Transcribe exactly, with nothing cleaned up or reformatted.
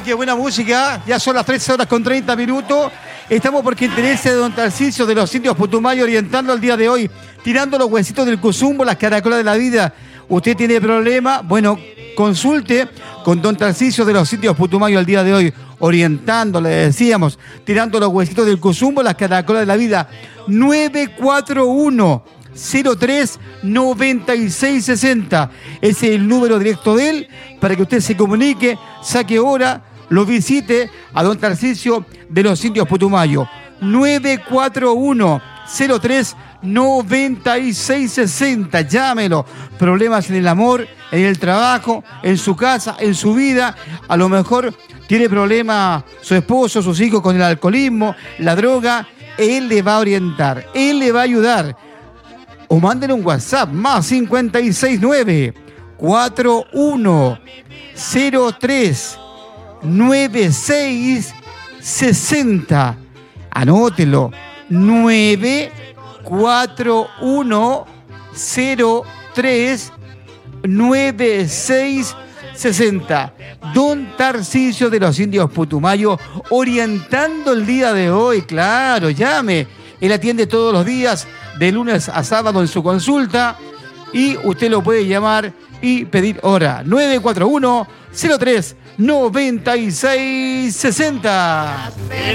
qué buena música. Ya son las trece horas con treinta minutos. Estamos porque interesa de don Tarcisio de los Indios Putumayo orientando el día de hoy, tirando los huesitos del cuzumbo, las caracolas de la vida. ¿Usted tiene problema? Bueno, consulte con don Tarcisio de los Indios Putumayo el día de hoy, orientando, le decíamos, tirando los huesitos del cuzumbo, las caracolas de la vida. nueve cuatro uno, cero tres, noventa y seis sesenta. Ese es el número directo de él para que usted se comunique, saque hora, lo visite a don Tarcisio de los Indios Putumayo. nueve cuatro uno, cero tres, noventa y seis sesenta. Llámelo. Problemas en el amor, en el trabajo, en su casa, en su vida. A lo mejor tiene problemas su esposo, sus hijos con el alcoholismo, la droga. Él le va a orientar, él le va a ayudar. O mándenle un WhatsApp más cinco seis nueve, cuatro uno cero tres, nueve seis sesenta. Anótelo. nueve cuatro uno cero tres, nueve seis sesenta. Don Tarcisio de los Indios Putumayo orientando el día de hoy. Claro, llame. Él atiende todos los días de lunes a sábado en su consulta y usted lo puede llamar y pedir hora. nueve cuatro uno cero tres, noventa y seis sesenta.